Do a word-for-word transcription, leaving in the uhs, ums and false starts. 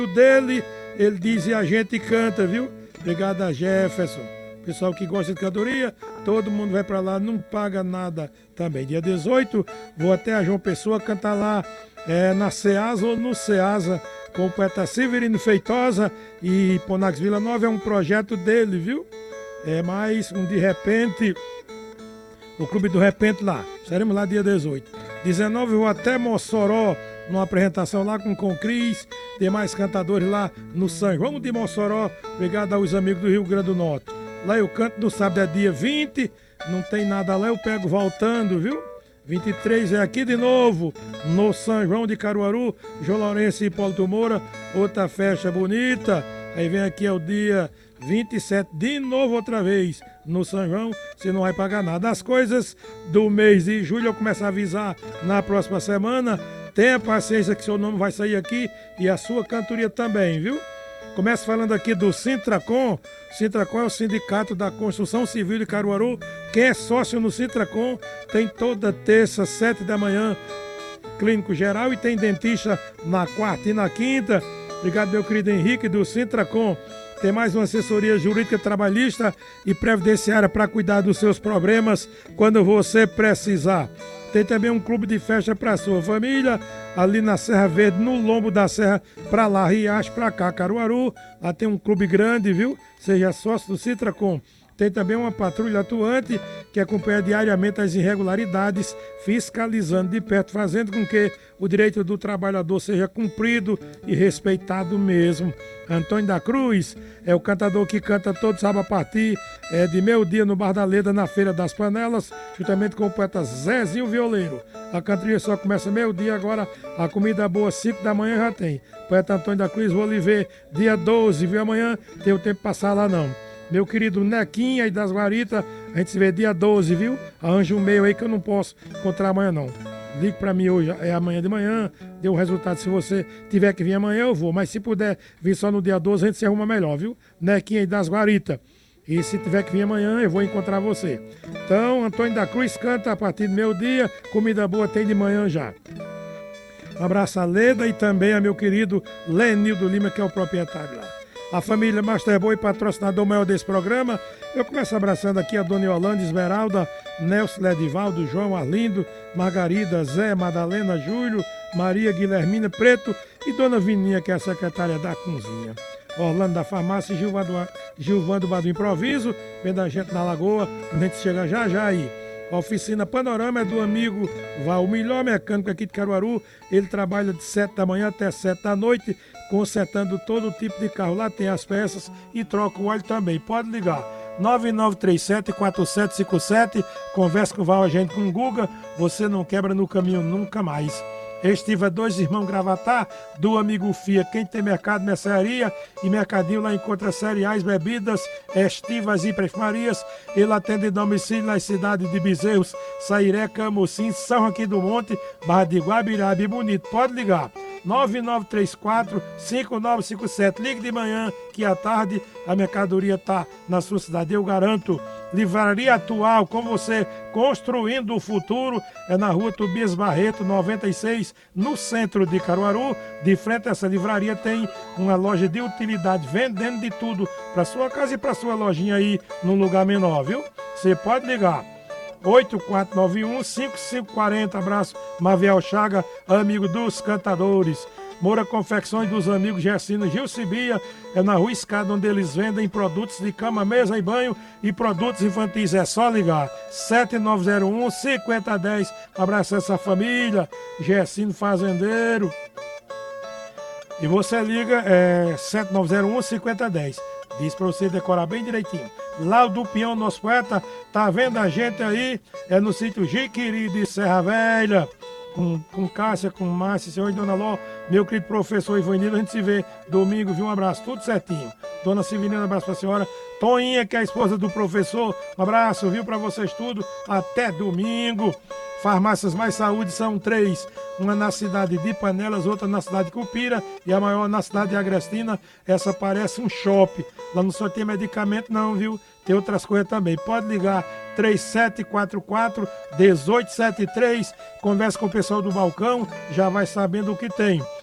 dele, ele diz e a gente canta, viu? Obrigado a Jefferson. Pessoal que gosta de cantoria, todo mundo vai pra lá, não paga nada também. Dia dezoito, vou até a João Pessoa cantar lá é, na Ceasa ou no Ceasa com o poeta Severino Feitosa, e Ponax Vila Nova é um projeto dele, viu? É mais um de repente, o Clube do Repente lá. Estaremos lá dia dezoito. dezenove, vou até Mossoró, numa apresentação lá com o Cris, demais cantadores lá no São João de Mossoró. Obrigado aos amigos do Rio Grande do Norte. Lá eu canto no sábado, é dia vinte, não tem nada lá, eu pego voltando, viu? vinte e três é aqui de novo, no São João de Caruaru, João Lourenço e Hipólito Moura, outra festa bonita. Aí vem aqui é o dia vinte e sete, de novo outra vez, no São João, você não vai pagar nada. As coisas do mês de julho eu começo a avisar na próxima semana. Tenha paciência que seu nome vai sair aqui e a sua cantoria também, viu? Começo falando aqui do Sintracom. Sintracom é o Sindicato da Construção Civil de Caruaru. Quem é sócio no Sintracom tem toda terça, sete da manhã, clínico geral, e tem dentista na quarta e na quinta. Obrigado, meu querido Henrique, do Sintracom. Tem mais uma assessoria jurídica, trabalhista e previdenciária para cuidar dos seus problemas quando você precisar. Tem também um clube de festa para sua família, ali na Serra Verde, no lombo da serra, para lá, Riacho, para cá, Caruaru. Lá tem um clube grande, viu? Seja sócio do Sintracom. Tem também uma patrulha atuante que acompanha diariamente as irregularidades, fiscalizando de perto, fazendo com que o direito do trabalhador seja cumprido e respeitado mesmo. Antônio da Cruz é o cantador que canta todo sábado a partir é, de meio dia no Bar da Leda, na Feira das Panelas, juntamente com o poeta Zezinho Violeiro. A cantoria só começa meio dia, agora a comida boa, cinco da manhã já tem. Poeta Antônio da Cruz, vou lhe ver dia doze, viu? Amanhã tem o tempo de passar lá não. Meu querido Nequinha e das Guaritas, a gente se vê dia doze, viu? Arranja um meio aí que eu não posso encontrar amanhã não. Ligue pra mim hoje, é amanhã de manhã, deu o resultado. Se você tiver que vir amanhã, eu vou. Mas se puder vir só no dia doze, a gente se arruma melhor, viu? Nequinha e das Guaritas. E se tiver que vir amanhã, eu vou encontrar você. Então, Antônio da Cruz canta a partir do meu dia, comida boa tem de manhã já. Um abraço a Leda e também a meu querido Lenildo Lima, que é o proprietário lá. A família Masterboy, patrocinador maior desse programa. Eu começo abraçando aqui a Dona Yolanda, Esmeralda, Nelson Ledivaldo, João Arlindo, Margarida, Zé, Madalena, Júlio, Maria Guilhermina Preto e Dona Vininha, que é a secretária da cozinha. Orlando da Farmácia, Gilvando, Gilvando Bar do Improviso, vendo a gente na Lagoa, a gente chega já já aí. A oficina Panorama é do amigo Val, o melhor mecânico aqui de Caruaru. Ele trabalha de sete da manhã até sete da noite, consertando todo tipo de carro. Lá tem as peças e troca o óleo também. Pode ligar. nove nove três sete, quatro sete cinco sete. Conversa com o Val, a gente com o Guga. Você não quebra no caminho nunca mais. Estiva Dois Irmãos Gravatar, do amigo Fia. Quem tem mercado, mercearia e mercadinho lá encontra cereais, bebidas, estivas e perfumarias. Ele atende em domicílio nas cidades de Bezerros, Sairé, Camocim, São Joaquim do Monte, Barra de Guabiraba e Bonito. Pode ligar. nove nove três quatro, cinco nove cinco sete. Ligue de manhã que à tarde a mercadoria está na sua cidade, eu garanto. Livraria Atual, com você construindo o futuro, é na rua Tobias Barreto, noventa e seis, no centro de Caruaru. De frente a essa livraria tem uma loja de utilidade, vendendo de tudo para sua casa e para sua lojinha aí num lugar menor, viu? Você pode ligar. oito quatro nove um, cinco cinco quatro zero. Abraço, Maviel Chaga, amigo dos cantadores. Moura Confecções dos amigos Gersino e Gilcibia, é na Rua Escada, onde eles vendem produtos de cama, mesa e banho e produtos infantis. É só ligar. sete nove zero um, cinco zero um zero. Abraço essa família, Gersino Fazendeiro. E você liga é, sete nove zero um, cinco zero um zero. Diz pra você decorar bem direitinho. Lá do Pião, nosso poeta, tá vendo a gente aí? É no sítio Jiquiri de Serra Velha. Com, com Cássia, com Márcia, senhor e Dona Ló, meu querido professor Ivanildo, a gente se vê domingo, viu? Um abraço, tudo certinho. Dona Silvina, um abraço pra senhora. Toinha, que é a esposa do professor, um abraço, viu? Pra vocês tudo, até domingo. Farmácias Mais Saúde são três, uma na cidade de Panelas, outra na cidade de Cupira e a maior na cidade de Agrestina. Essa parece um shopping, lá não só tem medicamento não, viu? Tem outras coisas também. Pode ligar três sete quatro quatro, um oito sete três, conversa com o pessoal do balcão, já vai sabendo o que tem.